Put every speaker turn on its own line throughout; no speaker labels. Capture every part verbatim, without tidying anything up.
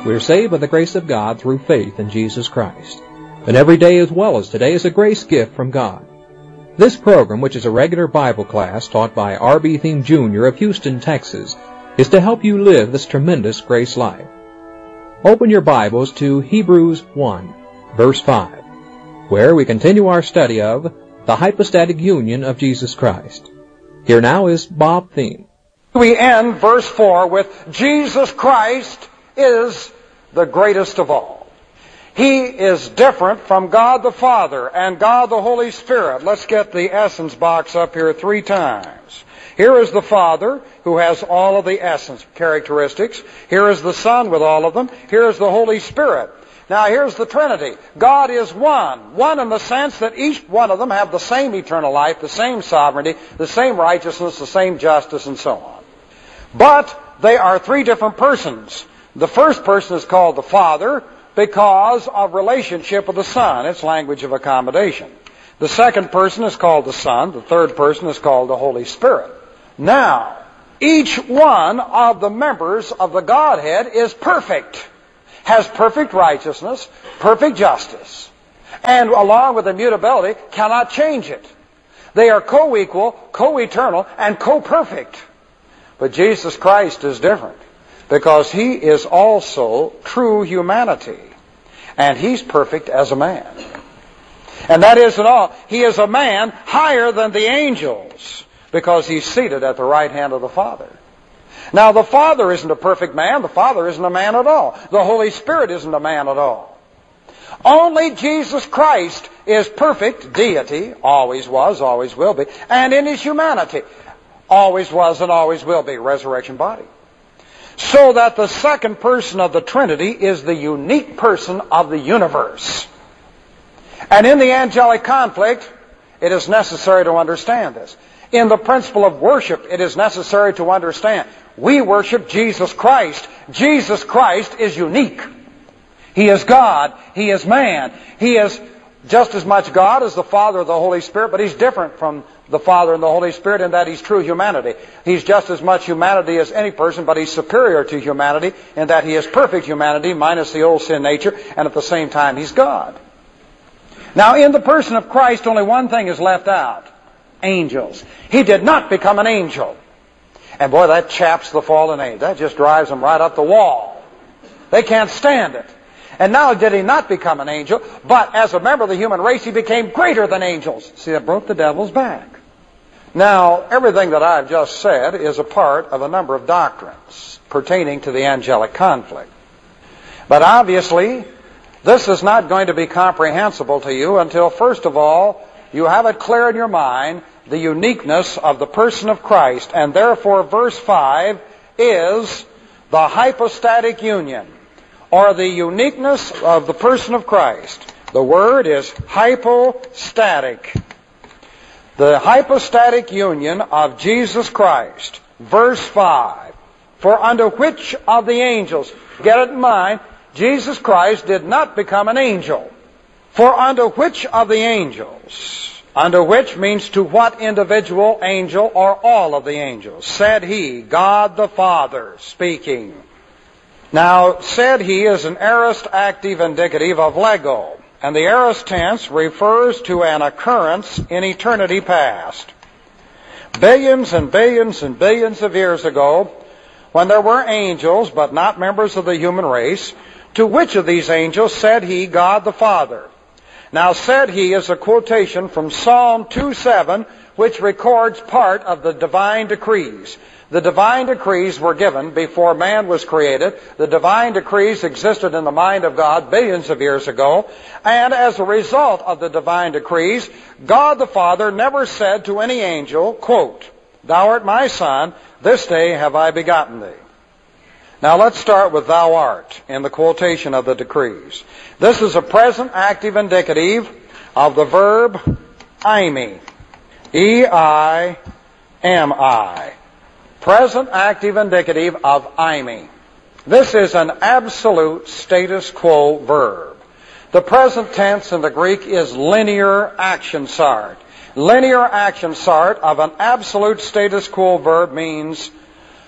We are saved by the grace of God through faith in Jesus Christ. And every day as well as today is a grace gift from God. This program, which is a regular Bible class taught by R B Thiem Junior of Houston, Texas, is to help you live this tremendous grace life. Open your Bibles to Hebrews one, verse five, where we continue our study of the hypostatic union of Jesus Christ. Here now is Bob Thiem.
We end verse four with Jesus Christ is the greatest of all. He is different from God the Father and God the Holy Spirit. Let's get the essence box up here three times. Here is the Father, who has all of the essence characteristics. Here is the Son with all of them. Here is the Holy Spirit. Now here's the Trinity. God is one. One in the sense that each one of them have the same eternal life, the same sovereignty, the same righteousness, the same justice, and so on. But they are three different persons. The first person is called the Father because of relationship with the Son. It's language of accommodation. The second person is called the Son. The third person is called the Holy Spirit. Now, each one of the members of the Godhead is perfect, has perfect righteousness, perfect justice, and along with immutability, cannot change it. They are co-equal, co-eternal, and co-perfect. But Jesus Christ is different because He is also true humanity, and He's perfect as a man. And that isn't all. He is a man higher than the angels because He's seated at the right hand of the Father. Now, the Father isn't a perfect man. The Father isn't a man at all. The Holy Spirit isn't a man at all. Only Jesus Christ is perfect deity, always was, always will be, and in His humanity, always was and always will be, resurrection body. So that the second person of the Trinity is the unique person of the universe. And in the angelic conflict, it is necessary to understand this. In the principle of worship, it is necessary to understand. We worship Jesus Christ. Jesus Christ is unique. He is God. He is man. He is just as much God as the Father of the Holy Spirit, but He's different from the Father and the Holy Spirit in that He's true humanity. He's just as much humanity as any person, but He's superior to humanity in that He is perfect humanity minus the old sin nature, and at the same time He's God. Now, in the person of Christ, only one thing is left out. Angels. He did not become an angel. And boy, that chaps the fallen angels. That just drives them right up the wall. They can't stand it. And not only did He not become an angel, but as a member of the human race, He became greater than angels. See, that broke the devil's back. Now, everything that I've just said is a part of a number of doctrines pertaining to the angelic conflict. But obviously, this is not going to be comprehensible to you until, first of all, you have it clear in your mind the uniqueness of the person of Christ. And therefore, verse five is the hypostatic union, or the uniqueness of the person of Christ. The word is hypostatic. The hypostatic union of Jesus Christ. Verse five. For unto which of the angels, get it in mind, Jesus Christ did not become an angel. For unto which of the angels, unto which means to what individual angel or all of the angels, said He, God the Father, speaking. Now, said He is an aorist active indicative of lego, and the aorist tense refers to an occurrence in eternity past. Billions and billions and billions of years ago, when there were angels, but not members of the human race, to which of these angels said He, God the Father? Now, said He is a quotation from Psalm two seven, which records part of the divine decrees. The divine decrees were given before man was created. The divine decrees existed in the mind of God billions of years ago. And as a result of the divine decrees, God the Father never said to any angel, quote, Thou art my Son, this day have I begotten thee. Now let's start with thou art in the quotation of the decrees. This is a present active indicative of the verb eimi. E I M I. Present active indicative of eimi. This is an absolute status quo verb. The present tense in the Greek is linear action sart. Linear action sart of an absolute status quo verb means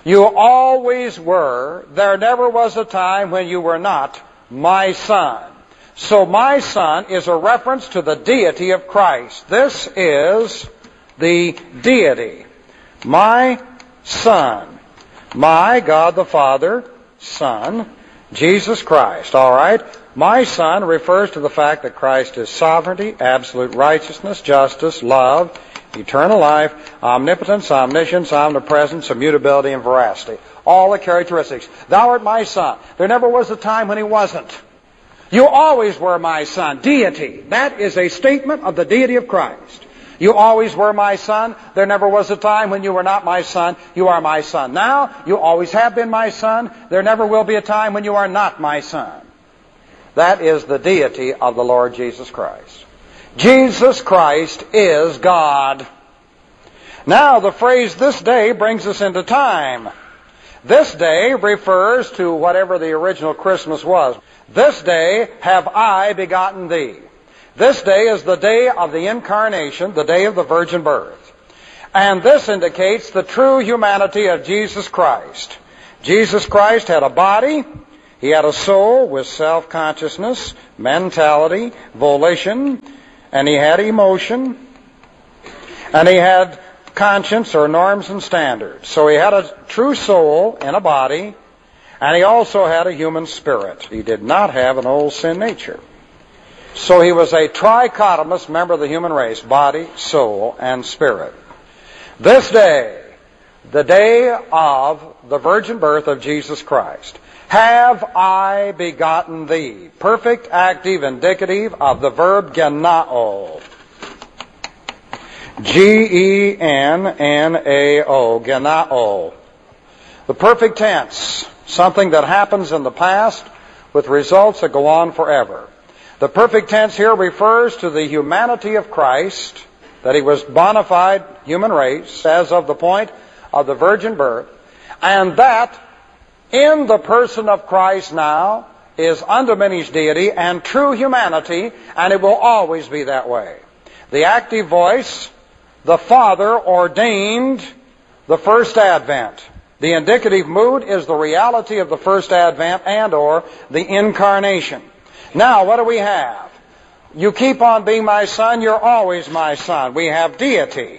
You always were. There never was a time when you were not my son. So my son is a reference to the deity of Christ. This is the deity. My son. My, God the Father, Son, Jesus Christ. All right? My son refers to the fact that Christ is sovereignty, absolute righteousness, justice, love, eternal life, omnipotence, omniscience, omnipresence, immutability, and veracity. All the characteristics. Thou art my son. There never was a time when he wasn't. You always were my son. Deity. That is a statement of the deity of Christ. You always were my son. There never was a time when you were not my son. You are my son now. You always have been my son. There never will be a time when you are not my son. That is the deity of the Lord Jesus Christ. Jesus Christ is God. Now, the phrase this day brings us into time. This day refers to whatever the original Christmas was. This day have I begotten thee. This day is the day of the incarnation, the day of the virgin birth. And this indicates the true humanity of Jesus Christ. Jesus Christ had a body, he had a soul with self-consciousness, mentality, volition, and he had emotion, and he had conscience or norms and standards. So he had a true soul in a body, and he also had a human spirit. He did not have an old sin nature. So he was a trichotomous member of the human race, body, soul, and spirit. This day, the day of the virgin birth of Jesus Christ, have I begotten thee. Perfect active indicative of the verb genao. G E N N A O, genao. The perfect tense, something that happens in the past with results that go on forever. The perfect tense here refers to the humanity of Christ, that he was bona fide human race as of the point of the virgin birth, and that in the person of Christ now is undiminished deity and true humanity, and it will always be that way. The active voice, the Father ordained the first advent. The indicative mood is the reality of the first advent and or the incarnation. Now, what do we have? You keep on being my son, you're always my son. We have deity.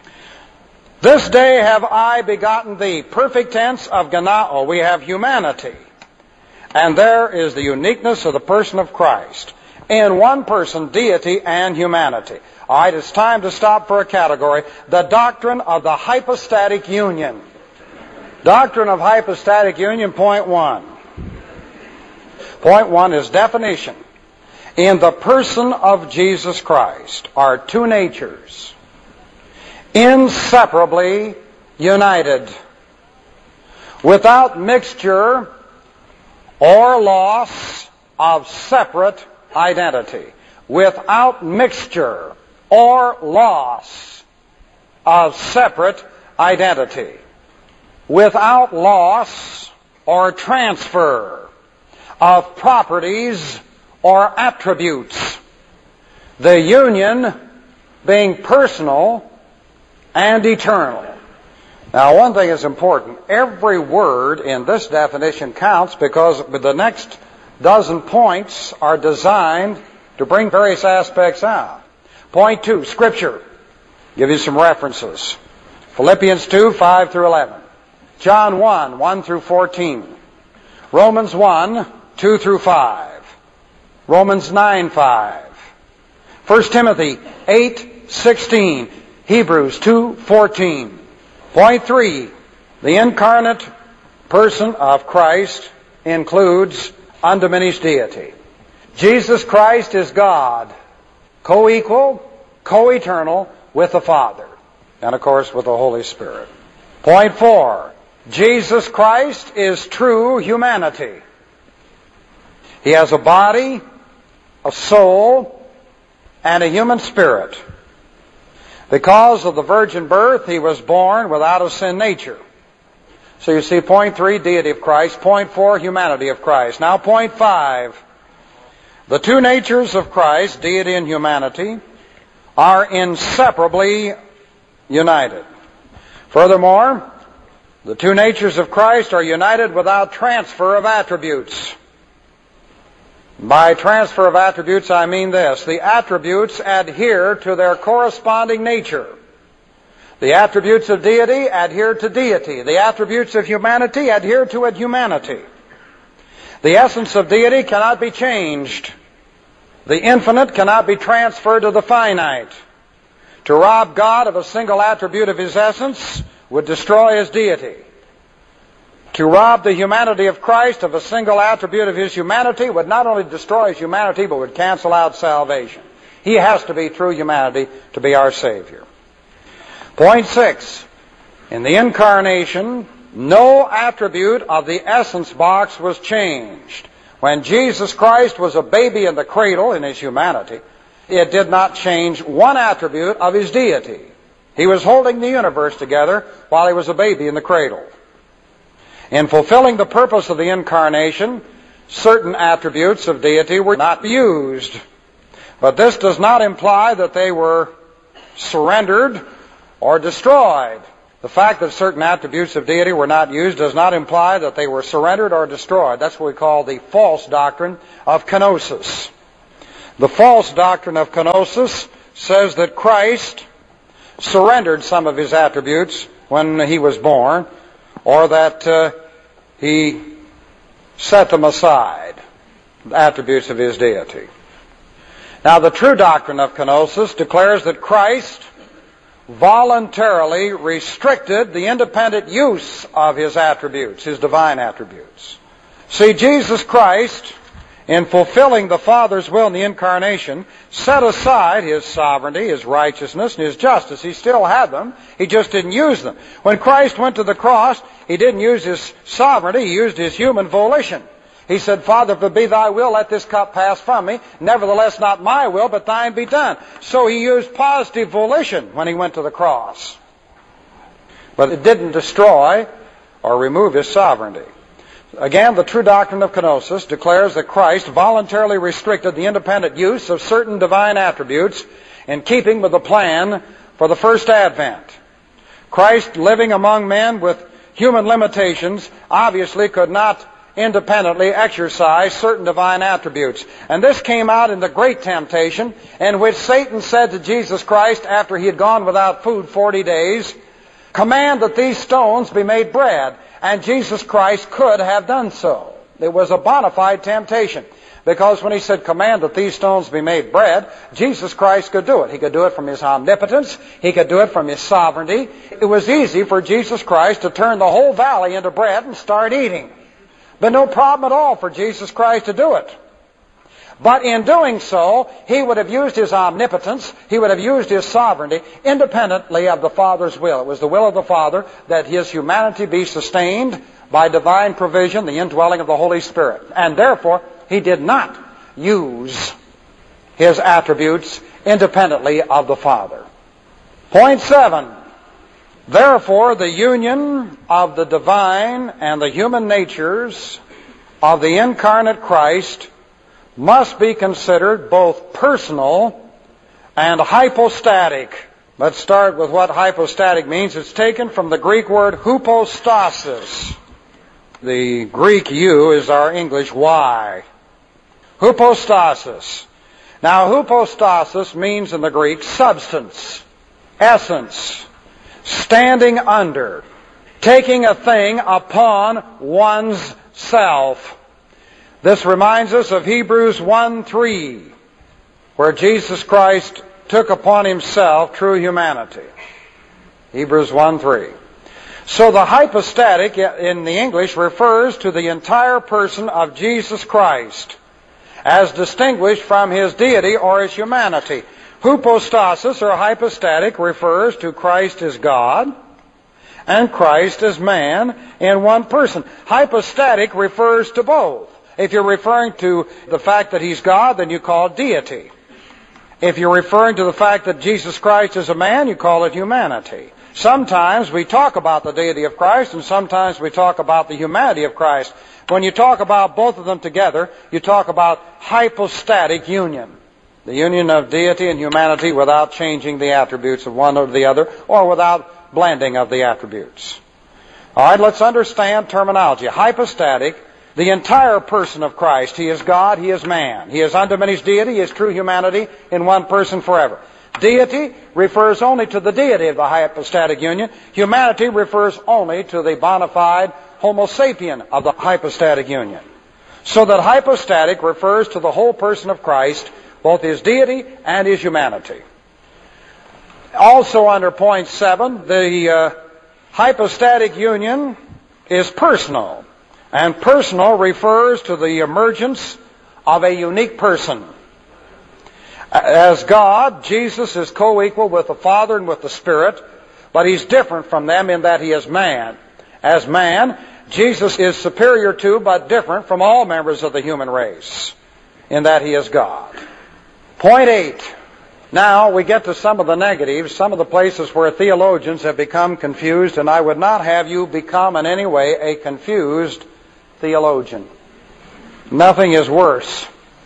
This day have I begotten thee. Perfect tense of genao. We have humanity. And there is the uniqueness of the person of Christ. In one person, deity and humanity. All right, it's time to stop for a category. The doctrine of the hypostatic union. Doctrine of hypostatic union, point one. Point one is definition. In the person of Jesus Christ are two natures, inseparably united, without mixture or loss of separate identity. Without mixture or loss of separate identity. Without loss or transfer of properties or attributes. The union being personal and eternal. Now, one thing is important. Every word in this definition counts because the next dozen points are designed to bring various aspects out. Point two, Scripture. Give you some references. Philippians two, five through eleven. John one, one through fourteen. Romans one, two through five. Romans nine, five. First Timothy eight, sixteen. Hebrews two, fourteen. Point three, the incarnate person of Christ includes undiminished deity. Jesus Christ is God, co-equal, co-eternal with the Father, and of course with the Holy Spirit. Point four, Jesus Christ is true humanity. He has a body, a soul, and a human spirit. Because of the virgin birth, he was born without a sin nature. So you see, point three, deity of Christ. Point four, humanity of Christ. Now, point five, the two natures of Christ, deity and humanity, are inseparably united. Furthermore, The two natures of Christ are united without transfer of attributes. By transfer of attributes, I mean this. The attributes adhere to their corresponding nature. The attributes of deity adhere to deity. The attributes of humanity adhere to a humanity. The essence of deity cannot be changed. The infinite cannot be transferred to the finite. To rob God of a single attribute of His essence would destroy His deity. To rob the humanity of Christ of a single attribute of His humanity would not only destroy His humanity, but would cancel out salvation. He has to be true humanity to be our Savior. Point six. In the incarnation, no attribute of the essence box was changed. When Jesus Christ was a baby in the cradle in His humanity, it did not change one attribute of His deity. He was holding the universe together while He was a baby in the cradle. In fulfilling the purpose of the incarnation, certain attributes of deity were not used. But this does not imply that they were surrendered or destroyed. The fact that certain attributes of deity were not used does not imply that they were surrendered or destroyed. That's what we call the false doctrine of kenosis. The false doctrine of kenosis says that Christ surrendered some of His attributes when He was born, or that uh, He set them aside, the attributes of His deity. Now, the true doctrine of kenosis declares that Christ voluntarily restricted the independent use of His attributes, His divine attributes. See, Jesus Christ, in fulfilling the Father's will in the incarnation, set aside His sovereignty, His righteousness, and His justice. He still had them. He just didn't use them. When Christ went to the cross, He didn't use His sovereignty. He used His human volition. He said, Father, if it be Thy will, let this cup pass from me. Nevertheless, not my will, but Thine be done. So He used positive volition when He went to the cross. But it didn't destroy or remove His sovereignty. Again, the true doctrine of kenosis declares that Christ voluntarily restricted the independent use of certain divine attributes in keeping with the plan for the first advent. Christ, living among men with human limitations, obviously could not independently exercise certain divine attributes. And this came out in the great temptation in which Satan said to Jesus Christ after He had gone without food forty days, "Command that these stones be made bread." And Jesus Christ could have done so. It was a bona fide temptation. Because when He said, "Command that these stones be made bread," Jesus Christ could do it. He could do it from His omnipotence. He could do it from His sovereignty. It was easy for Jesus Christ to turn the whole valley into bread and start eating. But no problem at all for Jesus Christ to do it. But in doing so, He would have used His omnipotence, He would have used His sovereignty independently of the Father's will. It was the will of the Father that His humanity be sustained by divine provision, the indwelling of the Holy Spirit. And therefore, He did not use His attributes independently of the Father. Point seven. Therefore, the union of the divine and the human natures of the incarnate Christ must be considered both personal and hypostatic. Let's start with what hypostatic means. It's taken from the Greek word hypostasis. The Greek U is our English Y. Hypostasis. Now, hypostasis means in the Greek substance, essence, standing under, taking a thing upon one's self. This reminds us of Hebrews one three, where Jesus Christ took upon Himself true humanity. Hebrews one three. So the hypostatic in the English refers to the entire person of Jesus Christ, as distinguished from His deity or His humanity. Hypostasis or hypostatic refers to Christ as God and Christ as man in one person. Hypostatic refers to both. If you're referring to the fact that He's God, then you call it deity. If you're referring to the fact that Jesus Christ is a man, you call it humanity. Sometimes we talk about the deity of Christ, and sometimes we talk about the humanity of Christ. When you talk about both of them together, you talk about hypostatic union. The union of deity and humanity without changing the attributes of one or the other, or without blending of the attributes. All right, let's understand terminology. Hypostatic, the entire person of Christ. He is God, He is man. He is undiminished deity, He is true humanity in one person forever. Deity refers only to the deity of the hypostatic union. Humanity refers only to the bona fide homo sapien of the hypostatic union. So that hypostatic refers to the whole person of Christ, both His deity and His humanity. Also under point seven, the uh, hypostatic union is personal. And personal refers to the emergence of a unique person. As God, Jesus is co-equal with the Father and with the Spirit, but He's different from them in that He is man. As man, Jesus is superior to, but different from all members of the human race, in that He is God. Point eight. Now we get to some of the negatives, some of the places where theologians have become confused, and I would not have you become in any way a confused theologian. Nothing is worse.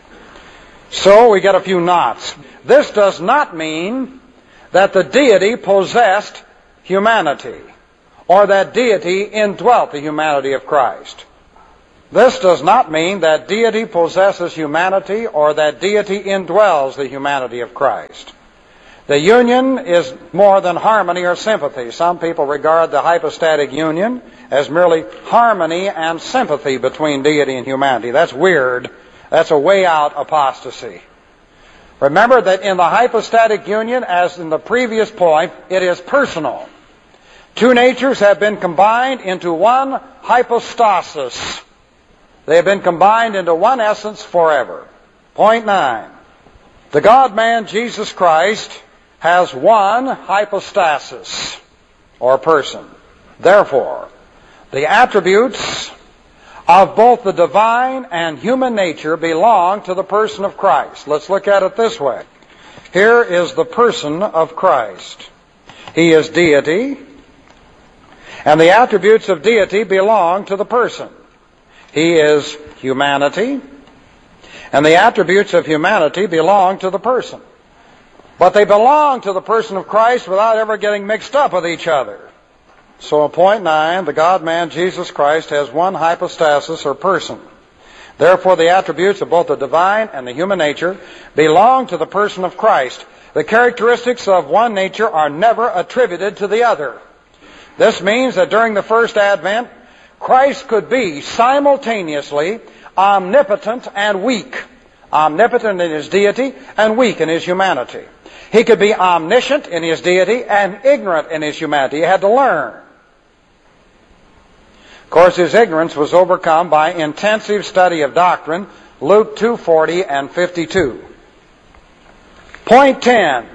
So we get a few knots. This does not mean that the deity possessed humanity, or that deity indwelt the humanity of Christ. This does not mean that deity possesses humanity, or that deity indwells the humanity of Christ. The union is more than harmony or sympathy. Some people regard the hypostatic union as merely harmony and sympathy between deity and humanity. That's weird. That's a way out apostasy. Remember that in the hypostatic union, as in the previous point, it is personal. Two natures have been combined into one hypostasis. They have been combined into one essence forever. Point nine. The God-man Jesus Christ has one hypostasis, or person. Therefore, the attributes of both the divine and human nature belong to the person of Christ. Let's look at it this way. Here is the person of Christ. He is deity, and the attributes of deity belong to the person. He is humanity, and the attributes of humanity belong to the person. But they belong to the person of Christ without ever getting mixed up with each other. So, point nine, the God-man Jesus Christ has one hypostasis or person. Therefore, the attributes of both the divine and the human nature belong to the person of Christ. The characteristics of one nature are never attributed to the other. This means that during the first advent, Christ could be simultaneously omnipotent and weak. Omnipotent in His deity and weak in His humanity. He could be omniscient in His deity and ignorant in His humanity. He had to learn. Of course, His ignorance was overcome by intensive study of doctrine, Luke two forty and fifty-two. Point ten.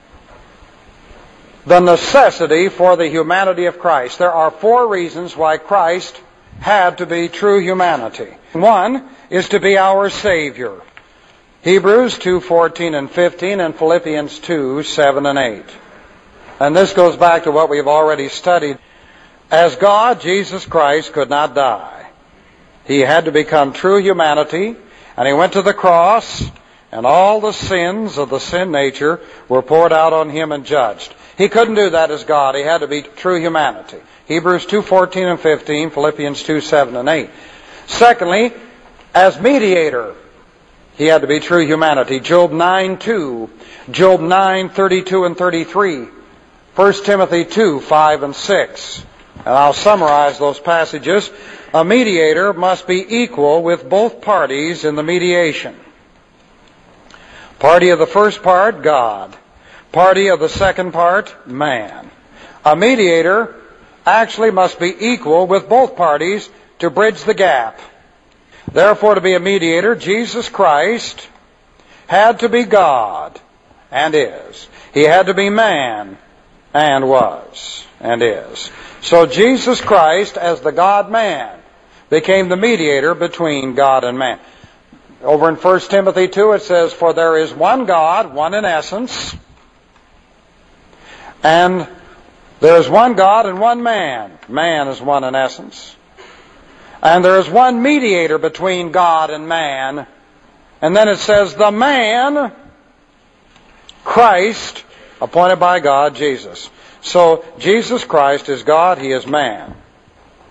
The necessity for the humanity of Christ. There are four reasons why Christ had to be true humanity. One is to be our Savior. Hebrews two fourteen and fifteen and Philippians two seven and eight. And this goes back to what we've already studied. As God, Jesus Christ could not die. He had to become true humanity, and He went to the cross, and all the sins of the sin nature were poured out on Him and judged. He couldn't do that as God. He had to be true humanity. Hebrews two fourteen and fifteen, Philippians two seven and eight. Secondly, as mediator, He had to be true humanity. Job nine two, Job nine thirty-two and thirty-three, First Timothy two five and six. And I'll summarize those passages. A mediator must be equal with both parties in the mediation. Party of the first part, God. Party of the second part, man. A mediator actually must be equal with both parties to bridge the gap. Therefore, to be a mediator, Jesus Christ had to be God, and is. He had to be man, and was, and is. So Jesus Christ, as the God-man, became the mediator between God and man. Over in First Timothy two it says, "For there is one God, one in essence, and there is one God and one man. Man is one in essence. And there is one mediator between God and man." And then it says, "The man, Christ, appointed by God, Jesus." So, Jesus Christ is God, He is man.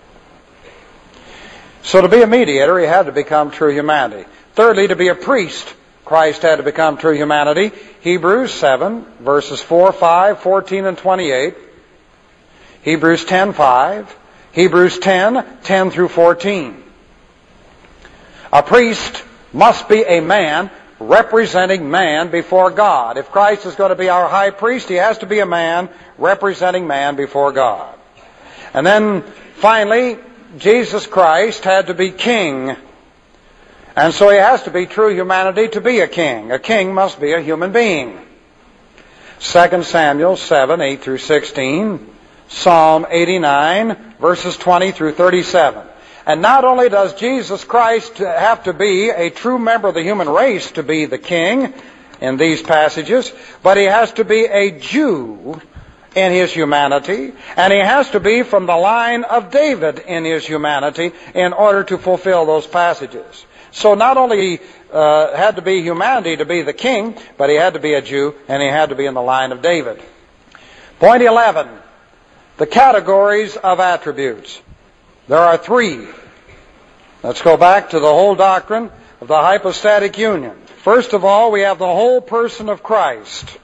So to be a mediator, he had to become true humanity. Thirdly, to be a priest, Christ had to become true humanity. Hebrews seven, verses four, five, fourteen, and twenty-eight. Hebrews ten, five. Hebrews ten, ten through fourteen. A priest must be a man representing man before God. If Christ is going to be our high priest, he has to be a man representing man before God. And then, finally, Jesus Christ had to be king. And so he has to be true humanity to be a king. A king must be a human being. Second Samuel seven, eight through sixteen. Psalm eighty-nine, verses twenty through thirty-seven. And not only does Jesus Christ have to be a true member of the human race to be the king in these passages, but he has to be a Jew in his humanity, and he has to be from the line of David in his humanity in order to fulfill those passages. So not only uh, had to be humanity to be the king, but he had to be a Jew, and he had to be in the line of David. Point eleven, the categories of attributes. There are three. Let's go back to the whole doctrine of the hypostatic union. First of all, we have the whole person of Christ.